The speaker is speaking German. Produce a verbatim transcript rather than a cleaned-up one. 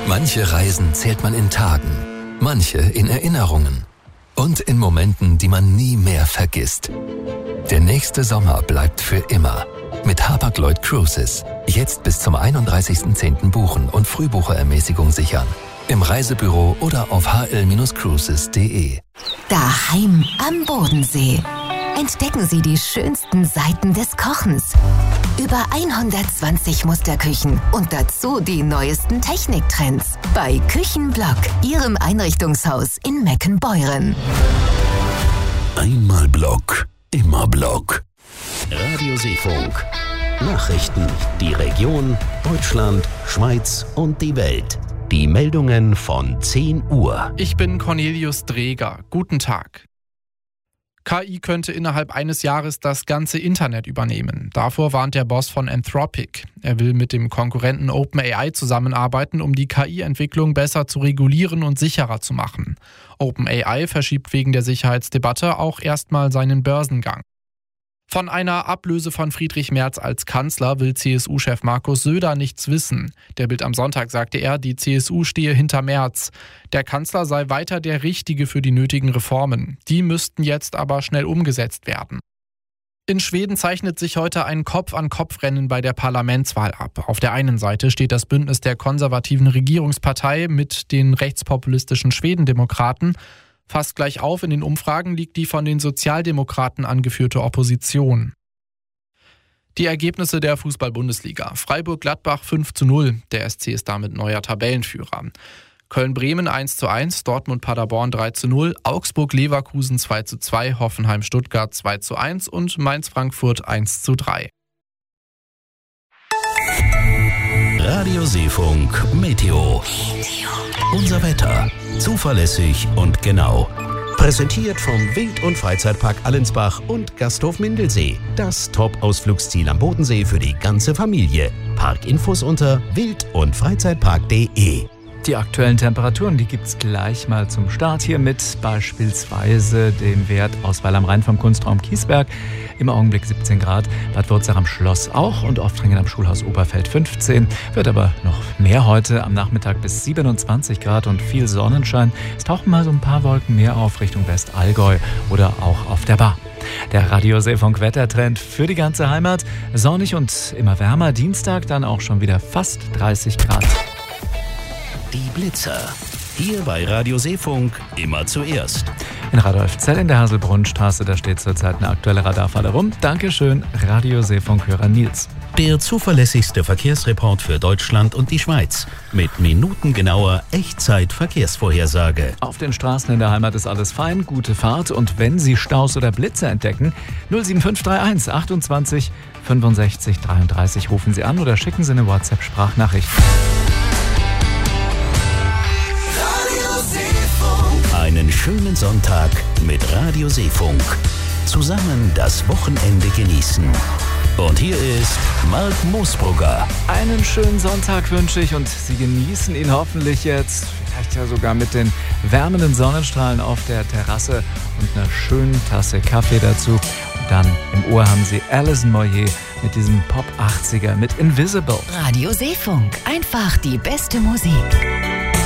Manche Reisen zählt man in Tagen, manche in Erinnerungen und in Momenten, die man nie mehr vergisst. Der nächste Sommer bleibt für immer. Mit Hapag-Lloyd Cruises. Jetzt bis zum einunddreißigsten zehnten buchen und Frühbucherermäßigung sichern. Im Reisebüro oder auf h l Cruises punkt d e. Daheim am Bodensee. Entdecken Sie die schönsten Seiten des Kochens. Über hundertzwanzig Musterküchen und dazu die neuesten Techniktrends. Bei Küchenblock, Ihrem Einrichtungshaus in Meckenbeuren. Einmal Block, immer Block. Radio Seefunk. Nachrichten, die Region, Deutschland, Schweiz und die Welt. Die Meldungen von zehn Uhr. Ich bin Cornelius Dreger. Guten Tag. K I könnte innerhalb eines Jahres das ganze Internet übernehmen. Davor warnt der Boss von Anthropic. Er will mit dem Konkurrenten OpenAI zusammenarbeiten, um die K I-Entwicklung besser zu regulieren und sicherer zu machen. OpenAI verschiebt wegen der Sicherheitsdebatte auch erstmal seinen Börsengang. Von einer Ablöse von Friedrich Merz als Kanzler will C S U-Chef Markus Söder nichts wissen. Der Bild am Sonntag sagte er, die C S U stehe hinter Merz. Der Kanzler sei weiter der Richtige für die nötigen Reformen. Die müssten jetzt aber schnell umgesetzt werden. In Schweden zeichnet sich heute ein Kopf-an-Kopf-Rennen bei der Parlamentswahl ab. Auf der einen Seite steht das Bündnis der konservativen Regierungspartei mit den rechtspopulistischen Schwedendemokraten. Fast gleich auf in den Umfragen liegt die von den Sozialdemokraten angeführte Opposition. Die Ergebnisse der Fußball-Bundesliga. Freiburg-Gladbach fünf zu null. Der S C ist damit neuer Tabellenführer. Köln-Bremen eins zu eins, Dortmund-Paderborn drei zu null, Augsburg-Leverkusen zwei zu zwei, Hoffenheim-Stuttgart zwei zu eins und Mainz-Frankfurt eins zu drei. Radio Seefunk Meteo. Unser Wetter. Zuverlässig und genau. Präsentiert vom Wild- und Freizeitpark Allensbach und Gasthof Mindelsee. Das Top-Ausflugsziel am Bodensee für die ganze Familie. Parkinfos unter wild- und freizeitpark punkt d e. Die aktuellen Temperaturen, die gibt's gleich mal zum Start hier mit beispielsweise dem Wert aus Weil am Rhein vom Kunstraum Kiesberg. Im Augenblick siebzehn Grad, Bad Wurzach am Schloss auch und Oftringen am Schulhaus Oberfeld fünfzehn. Wird aber noch mehr heute, am Nachmittag bis siebenundzwanzig Grad und viel Sonnenschein. Es tauchen mal so ein paar Wolken mehr auf Richtung Westallgäu oder auch auf der Bar. Der Radio Seefunk Wettertrend für die ganze Heimat. Sonnig und immer wärmer. Dienstag dann auch schon wieder fast dreißig Grad. Die Blitzer. Hier bei Radio Seefunk immer zuerst. In Radolfzell in der Haselbrunnstraße, da steht zurzeit eine aktuelle Radarfalle rum. Dankeschön, Radio Seefunk-Hörer Nils. Der zuverlässigste Verkehrsreport für Deutschland und die Schweiz. Mit minutengenauer Echtzeit-Verkehrsvorhersage. Auf den Straßen in der Heimat ist alles fein, gute Fahrt. Und wenn Sie Staus oder Blitze entdecken, null sieben fünf drei eins achtundzwanzig fünfundsechzig dreiunddreißig rufen Sie an oder schicken Sie eine WhatsApp-Sprachnachricht. Einen schönen Sonntag mit Radio Seefunk. Zusammen das Wochenende genießen. Und hier ist Mark Moosbrugger. Einen schönen Sonntag wünsche ich und Sie genießen ihn hoffentlich jetzt, vielleicht ja sogar mit den wärmenden Sonnenstrahlen auf der Terrasse und einer schönen Tasse Kaffee dazu. Und dann im Ohr haben Sie Alison Moyet mit diesem Pop achtziger mit Invisible. Radio Seefunk, einfach die beste Musik.